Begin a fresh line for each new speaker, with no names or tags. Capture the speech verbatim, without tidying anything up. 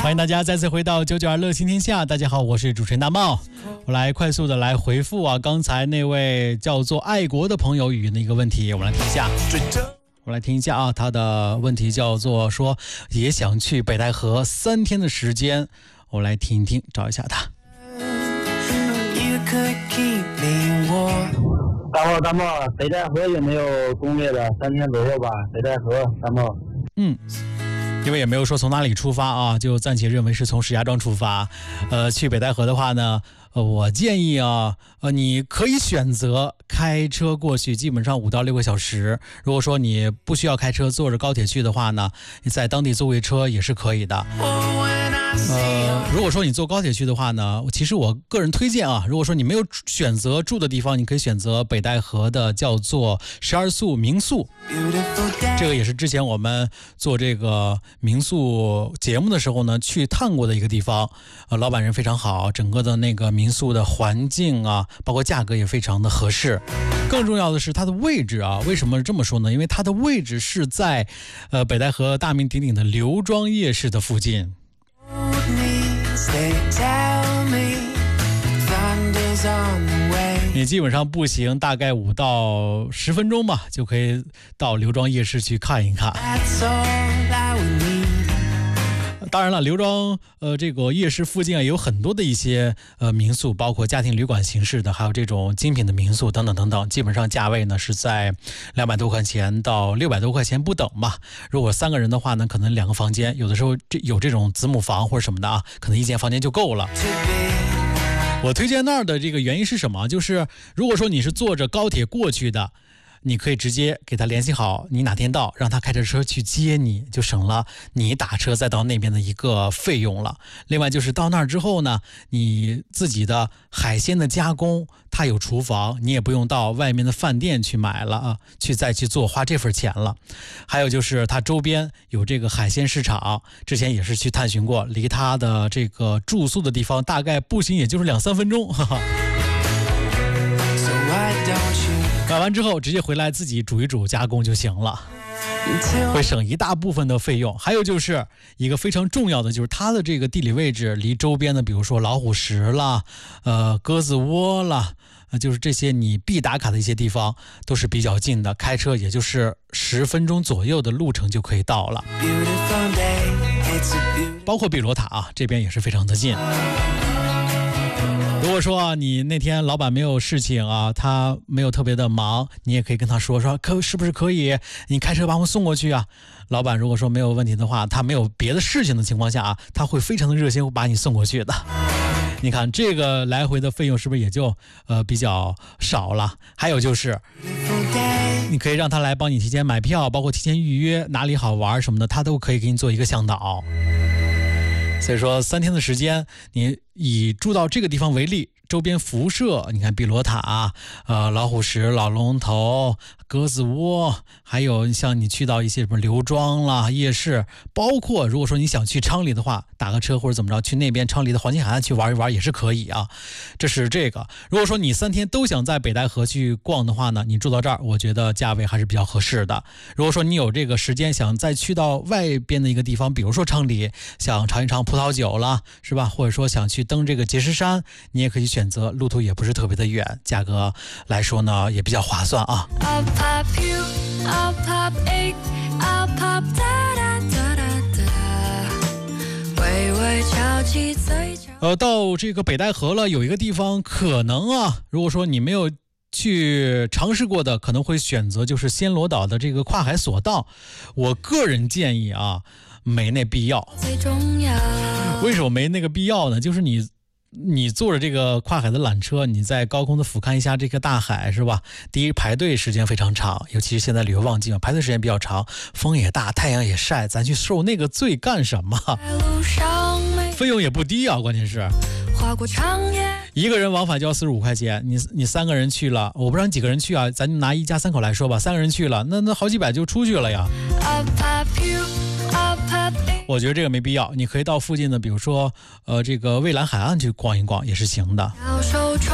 欢迎大家再次回到九九二乐新天下。大家好，我是主持人大茂。我来快速的来回复啊，刚才那位叫做爱国的朋友语音的一个问题，我们来听一下。我来听一下啊，他的问题叫做说也想去北戴河三天的时间，我来听一听，找一下他。
大茂大茂，北戴河有没有攻略的？三天左右吧，北戴河大茂。
嗯。因为也没有说从哪里出发啊，就暂且认为是从石家庄出发。呃，去北戴河的话呢，呃，我建议啊，呃，你可以选择开车过去，基本上五到六个小时。如果说你不需要开车，坐着高铁去的话呢，你在当地租个车也是可以的。呃，如果说你坐高铁去的话呢，其实我个人推荐啊，如果说你没有选择住的地方，你可以选择北戴河的叫做十二宿民宿。这个也是之前我们做这个民宿节目的时候呢，去探过的一个地方。呃，老板人非常好，整个的那个民宿的环境啊，包括价格也非常的合适。更重要的是它的位置啊，为什么这么说呢？因为它的位置是在呃北戴河大名鼎鼎的刘庄夜市的附近。你基本上步行大概五到十分钟吧，就可以到刘庄夜市去看一看。当然了，刘庄呃这个夜市附近啊，也有很多的一些呃民宿，包括家庭旅馆形式的，还有这种精品的民宿等等等等。基本上价位呢是在两百多块钱到六百多块钱不等吧。如果三个人的话呢，可能两个房间，有的时候这有这种子母房或者什么的啊，可能一间房间就够了。我推荐那儿的这个原因是什么？就是如果说你是坐着高铁过去的，你可以直接给他联系好，你哪天到，让他开着车去接你，就省了你打车再到那边的一个费用了。另外就是到那儿之后呢，你自己的海鲜的加工，它有厨房，你也不用到外面的饭店去买了啊，去再去做花这份钱了。还有就是它周边有这个海鲜市场，之前也是去探寻过，离它的这个住宿的地方大概步行也就是两三分钟，哈哈。买完之后直接回来自己煮一煮加工就行了，会省一大部分的费用。还有就是一个非常重要的，就是它的这个地理位置离周边的比如说老虎石啦、呃鸽子窝啦，呃就是这些你必打卡的一些地方都是比较近的，开车也就是十分钟左右的路程就可以到了。包括比罗塔啊，这边也是非常的近。如果说啊，你那天老板没有事情啊，他没有特别的忙，你也可以跟他说说，可是不是可以你开车把我送过去啊？老板如果说没有问题的话，他没有别的事情的情况下啊，他会非常的热心，会把你送过去的。你看这个来回的费用是不是也就呃比较少了？还有就是你可以让他来帮你提前买票，包括提前预约哪里好玩什么的，他都可以给你做一个向导。所以说三天的时间，你以住到这个地方为例，周边辐射，你看碧螺塔、呃老虎石、老龙头、鸽子窝，还有像你去到一些什么刘庄啦、夜市，包括如果说你想去昌黎的话，打个车或者怎么着，去那边昌黎的黄金海岸去玩一玩也是可以啊。这是这个。如果说你三天都想在北戴河去逛的话呢，你住到这儿，我觉得价位还是比较合适的。如果说你有这个时间想再去到外边的一个地方，比如说昌黎，想尝一尝葡萄酒啦，是吧？或者说想去登这个碣石山，你也可以选择，路途也不是特别的远，价格来说呢也比较划算啊。I'll pop you, I'll pop eight, I'll pop da da da da da. 微微翘起嘴角。呃，到这个北戴河了，有一个地方可能啊，如果说你没有去尝试过的，可能会选择就是暹罗岛的这个跨海索道。我个人建议啊，没那必要。为什么没那个必要呢？就是你你坐着这个跨海的缆车，你在高空的俯瞰一下这个大海，是吧？第一，排队时间非常长，尤其是现在旅游旺季嘛，排队时间比较长，风也大，太阳也晒，咱去受那个罪干什么？费用也不低啊，关键是一个人往返就要四十五块钱，你你三个人去了，我不知道你几个人去啊，咱拿一家三口来说吧，三个人去了，那那好几百就出去了呀。我觉得这个没必要，你可以到附近的，比如说呃这个蔚蓝海岸去逛一逛也是行的。